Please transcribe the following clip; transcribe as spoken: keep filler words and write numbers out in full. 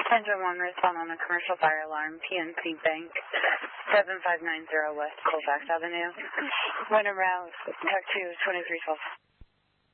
Engine one, respond on a commercial fire alarm, P N C Bank, seven five nine zero West Colfax Avenue. When around, talk to twenty-three twelve.